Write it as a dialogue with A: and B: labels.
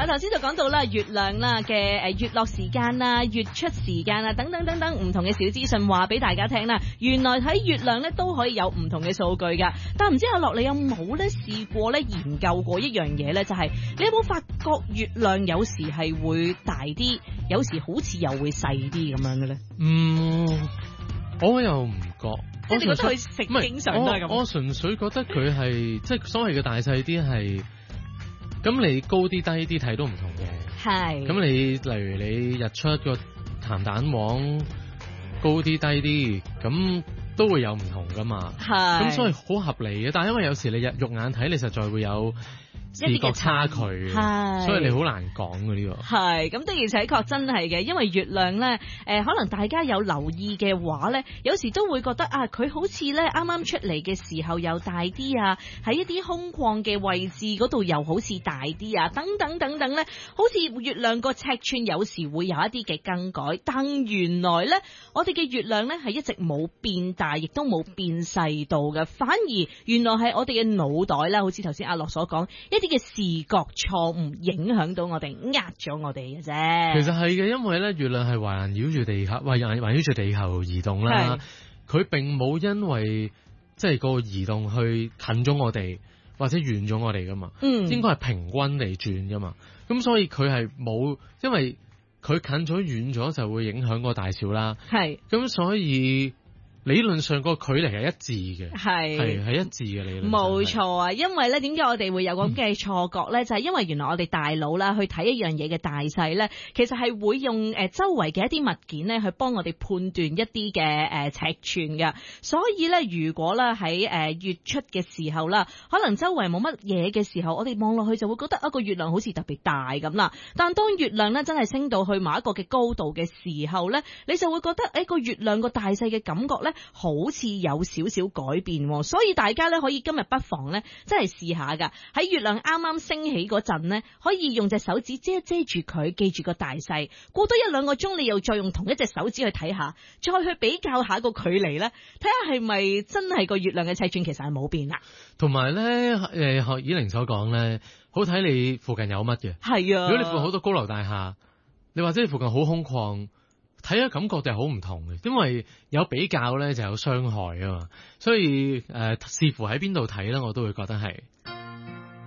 A: 啦，頭先就講到啦，月亮啦嘅月落時間啦、月出時間啊，等等等等唔同嘅小資訊話俾大家聽啦。原來睇月亮咧都可以有唔同嘅數據㗎。但唔知阿樂你有冇咧試過咧研究過一樣嘢咧？就係你有冇發覺月亮有時係會大啲，有時好似又會細啲咁樣嘅咧？
B: 我又唔覺。
A: 即係你覺得佢食經常都係咁？
B: 我純粹覺得佢係即係所謂嘅大細啲係，咁你高啲低啲睇都唔同嘅。係。咁你例如你日出個鹹蛋黃高啲低啲，咁都會有唔同噶嘛。係。咁所以好合理嘅，但係因為有時你肉眼睇，你實在會有視覺差距，所以你好難講嘅呢個。係咁的，而且確真係嘅，因為月亮咧，可能大家有留意嘅話咧，有時都會覺得啊，佢好似咧啱啱出嚟嘅時候又大啲啊，喺一啲空曠嘅位置嗰度又好似大啲啊，等等等等咧，好似月亮個尺寸有時會有一啲嘅更改，但原來咧，我哋嘅月亮咧係一直冇變大，亦都冇變細到嘅，反而原來係我哋嘅腦袋啦，好似頭先阿樂所講一啲嘅視覺錯誤影響到我哋，呃咗我哋嘅啫。其實係嘅，因為咧月亮係環繞住地球，環繞住地球移動啦。佢並冇因為即係個移動去近咗我哋或者遠咗我哋噶嘛。應該係平均地轉噶嘛。咁所以佢係冇，因為佢近咗遠咗就會影響個大小啦。係。咁所以理論上個距離係一致嘅，係一致嘅理論。冇錯啊，因為咧點解我哋會有咁嘅錯覺咧？就係因為原來我哋大腦啦去睇一樣嘢嘅大細咧，其實係會用周圍嘅一啲物件咧去幫我哋判斷一啲嘅尺寸嘅。所以咧，如果咧喺月出嘅時候啦，可能周圍冇乜嘢嘅時候，我哋望落去就會覺得一個月亮好似特別大咁啦。但當月亮咧真係升到去某一個嘅高度嘅時候咧，你就會覺得個月亮個大細嘅感覺咧，好似有少少改變，所以大家咧可以今日不妨咧真係試下噶。喺月亮啱啱升起嗰陣咧，可以用隻手指遮住佢，記住個大細。過多1-2個鐘，你又再用同一隻手指去睇下，再去比較下個距離咧，睇下係咪真係個月亮嘅尺寸其實係冇變啦。同埋咧，學以玲所講咧，好睇你附近有乜嘅。係啊，如果你附近好多高樓大廈，你或者你附近好空曠，睇下感覺就係好唔同嘅，因為有比較咧就有傷害啊嘛，所以視乎喺邊度睇咧，我都會覺得係